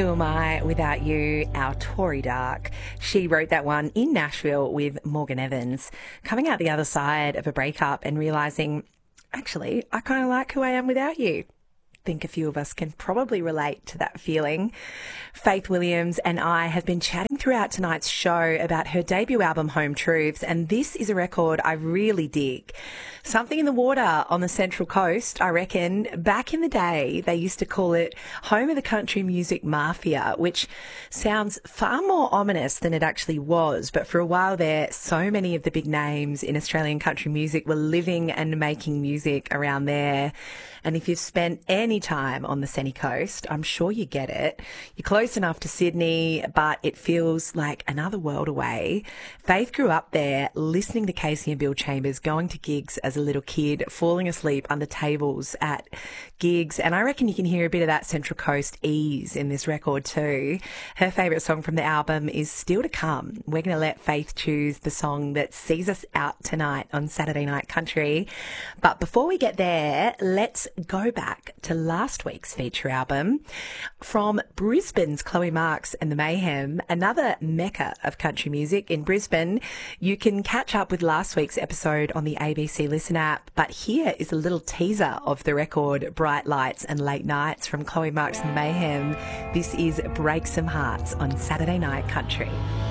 Who Am I Without You, our Tory Dark. She wrote that one in Nashville with Morgan Evans, coming out the other side of a breakup and realising, actually, I kind of like who I am without you. Think a few of us can probably relate to that feeling. Faith Williams and I have been chatting throughout tonight's show about her debut album, Home Truths, and this is a record I really dig. Something in the water on the Central Coast, I reckon. Back in the day, they used to call it home of the country music mafia, which sounds far more ominous than it actually was. But for a while there, so many of the big names in Australian country music were living and making music around there. And if you've spent any time on the Sunny Coast, I'm sure you get it. You're close enough to Sydney, but it feels like another world away. Faith grew up there, listening to Casey and Bill Chambers, going to gigs as a little kid, falling asleep under tables at gigs. And I reckon you can hear a bit of that Central Coast ease in this record too. Her favourite song from the album is Still to Come. We're going to let Faith choose the song that sees us out tonight on Saturday Night Country. But before we get there, let's go back to last week's feature album from Brisbane's Chloe Marks and the Mayhem, another mecca of country music in Brisbane. You can catch up with last week's episode on the ABC Listen app, but here is a little teaser of the record Bright Lights and Late Nights from Chloe Marks and the Mayhem. This is Break Some Hearts on Saturday Night Country.